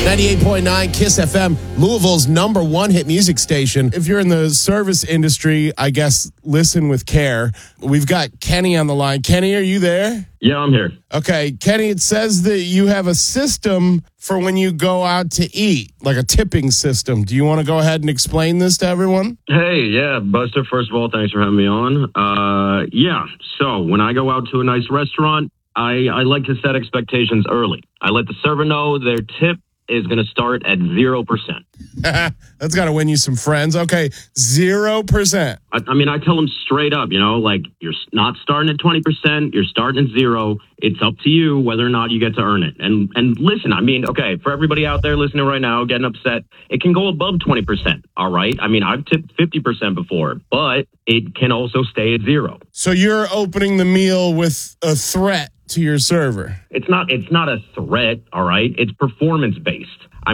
98.9 KISS FM, Louisville's number one hit music station. If you're in the service industry, I guess listen with care. We've got Kenny on the line. Kenny, are you there? Yeah, I'm here. Okay, Kenny, it says that you have a system for when you go out to eat, like a tipping system. Do you want to go ahead and explain this to everyone? Hey, yeah, Buster, first of all, thanks for having me on. So when I go out to a nice restaurant, I like to set expectations early. I let the server know their tip is going to start at 0%. That's got to win you some friends. Okay, 0%. I tell them straight up, you're not starting at 20%, you're starting at 0. It's up to you whether or not you get to earn it. And listen, for everybody out there listening right now, getting upset, it can go above 20%, all right? I've tipped 50% before, but it can also stay at 0. So you're opening the meal with a threat to your server. It's not a threat, all right? It's performance-based.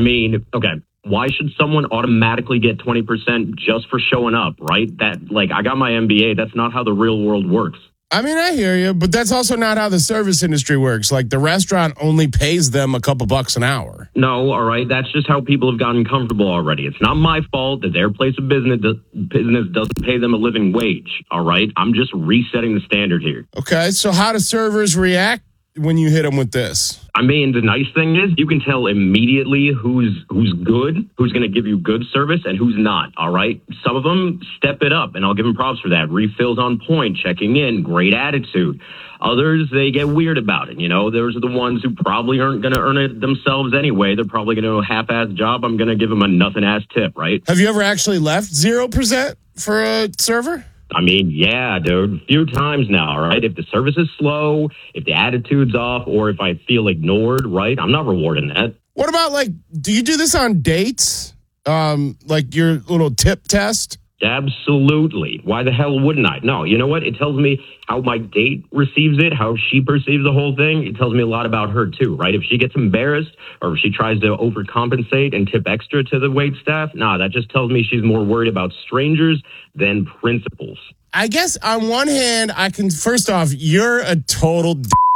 Why should someone automatically get 20% just for showing up, right? I got my MBA. That's not how the real world works. I hear you, but that's also not how the service industry works. Like, the restaurant only pays them a couple bucks an hour. No, all right? That's just how people have gotten comfortable already. It's not my fault that their place of business doesn't pay them a living wage, all right? I'm just resetting the standard here. Okay, so how do servers react when you hit them with this? The nice thing is you can tell immediately who's good, who's going to give you good service, and who's not, all right? Some of them step it up, and I'll give them props for that. Refills on point, checking in, great attitude. Others, they get weird about it. Those are the ones who probably aren't going to earn it themselves anyway. They're probably going to do a half-ass job. I'm going to give them a nothing-ass tip, right? Have you ever actually left 0% for a server? Yeah, dude. A few times now, right? If the service is slow, if the attitude's off, or if I feel ignored, right? I'm not rewarding that. What about, do you do this on dates? Like your little tip test? Absolutely. Why the hell wouldn't I? No, you know what? It tells me how my date receives it, how she perceives the whole thing. It tells me a lot about her too, right? If she gets embarrassed or if she tries to overcompensate and tip extra to the wait staff, that just tells me she's more worried about strangers than principals. I guess on one hand, first off, you're a total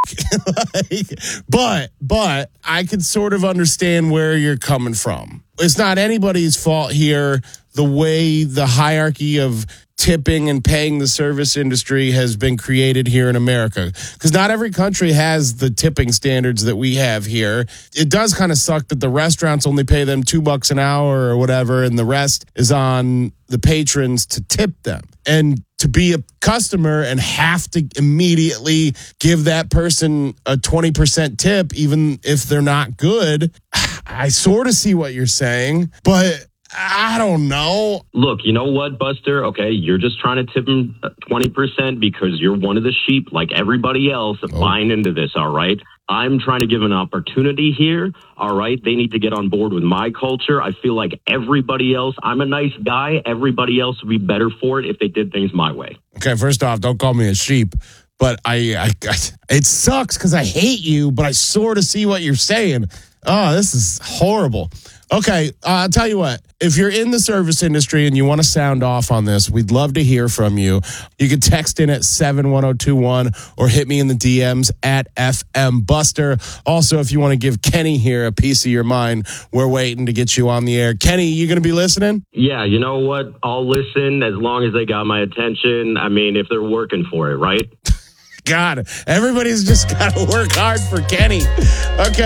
but I could sort of understand where you're coming from. It's not anybody's fault here, the way the hierarchy of tipping and paying the service industry has been created here in America. Because not every country has the tipping standards that we have here. It does kind of suck that the restaurants only pay them $2 an hour or whatever, and the rest is on the patrons to tip them. And to be a customer and have to immediately give that person a 20% tip, even if they're not good, I sort of see what you're saying, but I don't know. Look, you know what, Buster? Okay, you're just trying to tip them 20% because you're one of the sheep like everybody else buying into this, all right? I'm trying to give an opportunity here, all right? They need to get on board with my culture. I feel like everybody else, I'm a nice guy. Everybody else would be better for it if they did things my way. Okay, first off, don't call me a sheep. But it sucks because I hate you, but I sort of see what you're saying. Oh, this is horrible. Okay, I'll tell you what. If you're in the service industry and you want to sound off on this, we'd love to hear from you. You can text in at 71021 or hit me in the DMs at FM Buster. Also, if you want to give Kenny here a piece of your mind, we're waiting to get you on the air. Kenny, you going to be listening? Yeah, you know what? I'll listen as long as they got my attention. If they're working for it, right? God, everybody's just got to work hard for Kenny. Okay.